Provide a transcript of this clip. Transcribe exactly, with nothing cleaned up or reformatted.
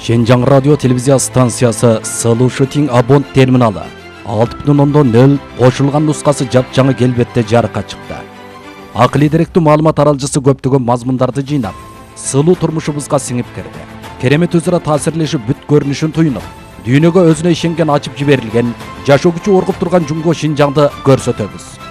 Шенжаң радио телевизия станциясы Сылуу Шутинг Абонт терминалы алты бүтүн ондон нөл кошулган нускасы жапжаңы келбетте жарыкка чыкты. Акылий деректүү маалымат аралжысы көптөгөн мазмундарды жыйнап, сылуу турмушубузга сиңип кирди. Керемет өзара таасирлешип бүт көрүнүшүн туюнуп, дүйнөгө өзүнө ишенген ачып жиберилген, жашоо күчү оргуп турган Жумго Шинжаңды көрсөтөбүз.